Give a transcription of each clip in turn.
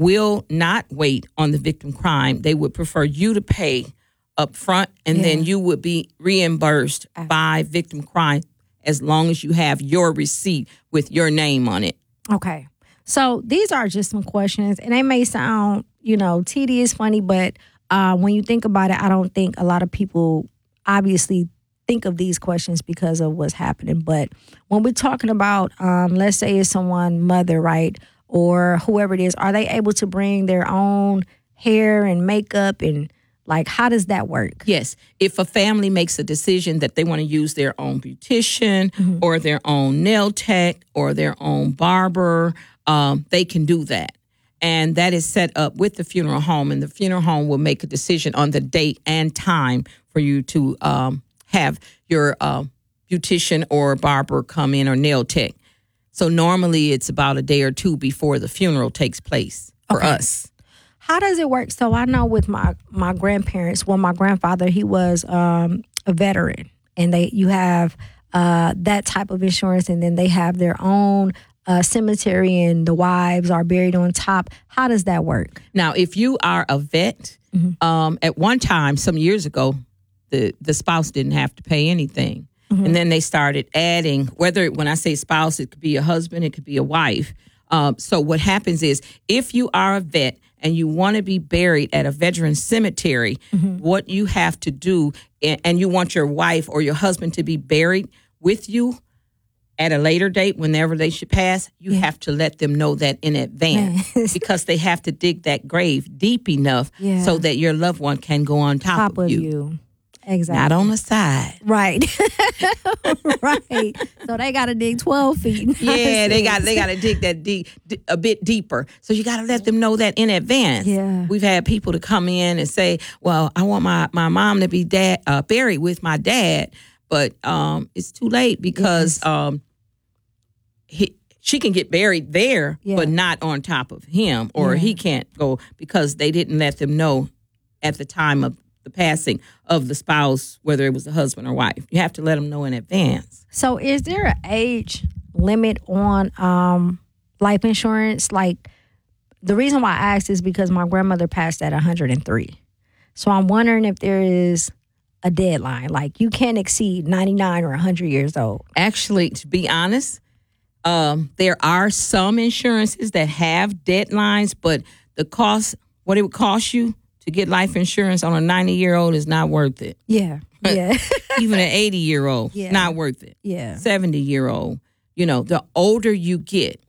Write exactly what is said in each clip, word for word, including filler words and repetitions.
will not wait on the victim crime. They would prefer you to pay up front, and yeah. then you would be reimbursed uh, by victim crime as long as you have your receipt with your name on it. Okay. So these are just some questions, and they may sound, you know, tedious, funny, but uh, when you think about it, I don't think a lot of people obviously think of these questions because of what's happening. But when we're talking about, um, let's say it's someone, mother, right, or whoever it is, are they able to bring their own hair and makeup, and like, how does that work? Yes. If a family makes a decision that they want to use their own beautician mm-hmm. or their own nail tech or their own barber, um, they can do that. And that is set up with the funeral home, and the funeral home will make a decision on the date and time for you to um, have your uh, beautician or barber come in, or nail tech. So normally it's about a day or two before the funeral takes place for okay. us. How does it work? So I know with my, my grandparents, well, my grandfather, he was um, a veteran, and they you have uh, that type of insurance, and then they have their own uh, cemetery, and the wives are buried on top. How does that work? Now, if you are a vet, mm-hmm. um, at one time, some years ago, the, the spouse didn't have to pay anything. Mm-hmm. And then they started adding, whether, when I say spouse, it could be a husband, it could be a wife. Um, so what happens is, if you are a vet and you want to be buried at a veteran cemetery, mm-hmm. what you have to do, and you want your wife or your husband to be buried with you at a later date, whenever they should pass, you yeah. have to let them know that in advance because they have to dig that grave deep enough yeah. so that your loved one can go on top, top of, of you. you. Exactly. Not on the side. Right. Right. So they got to dig twelve feet. Yeah, they got they got to dig that deep, a bit deeper. So you got to let them know that in advance. Yeah. We've had people to come in and say, well, I want my, my mom to be dad, uh, buried with my dad, but um, it's too late because yes. um, he, she can get buried there, yeah. but not on top of him, or yeah. he can't go because they didn't let them know at the time of the passing of the spouse, whether it was the husband or wife. You have to let them know in advance. So is there an age limit on um, life insurance? Like, the reason why I asked is because my grandmother passed at one hundred three. So I'm wondering if there is a deadline. Like, you can't exceed ninety-nine or one hundred years old. Actually, to be honest, um, there are some insurances that have deadlines, but the cost, what it would cost you to get life insurance on a ninety-year-old is not worth it. Yeah, yeah. Even an eighty-year-old, yeah. not worth it. Yeah. seventy-year-old, you know, the older you get,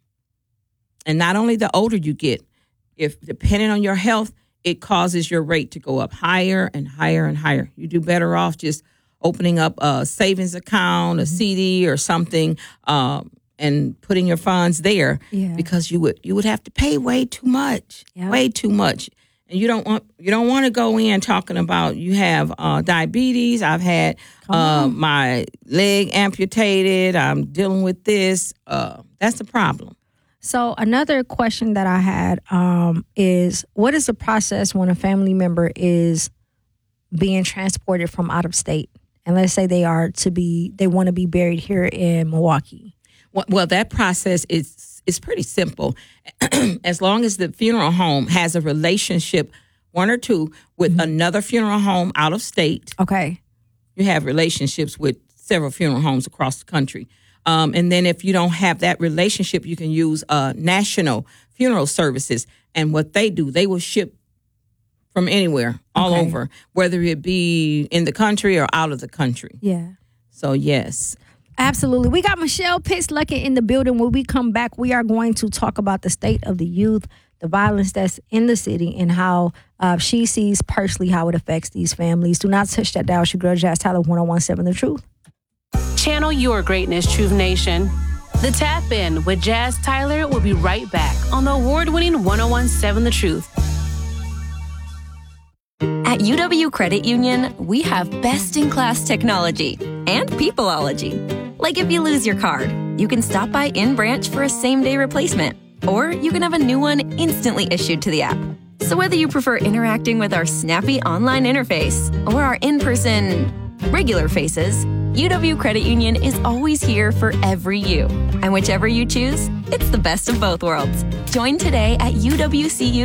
and not only the older you get, if depending on your health, it causes your rate to go up higher and higher and higher. You do better off just opening up a savings account, a mm-hmm. C D or something, um, and putting your funds there yeah. because you would you would have to pay way too much, yep. way too much. And you don't want you don't want to go in talking about you have uh, diabetes. I've had uh, my leg amputated. I'm dealing with this. Uh, that's the problem. So another question that I had um, is, what is the process when a family member is being transported from out of state? And let's say they are to be they want to be buried here in Milwaukee. Well, well that process is. It's pretty simple. As long as the funeral home has a relationship, one or two, with mm-hmm. another funeral home out of state. Okay. You have relationships with several funeral homes across the country. Um, and then if you don't have that relationship, you can use uh, National Funeral Services. And what they do, they will ship from anywhere, all okay. over, whether it be in the country or out of the country. Yeah. So, yes. Absolutely. We got Michelle Pitts-Luckett in the building. When we come back, we are going to talk about the state of the youth, the violence that's in the city, and how uh, she sees personally how it affects these families. Do not touch that dial. It's your girl, Jazz Tyler, one oh one seven The Truth. Channel your greatness, Truth Nation. The Tap In with Jazz Tyler will be right back on the award-winning one oh one seven The Truth. At U W Credit Union, we have best-in-class technology and peopleology. Like if you lose your card, you can stop by in-branch for a same-day replacement, or you can have a new one instantly issued to the app. So whether you prefer interacting with our snappy online interface or our in-person regular faces, U W Credit Union is always here for every you. And whichever you choose, it's the best of both worlds. Join today at U W C U.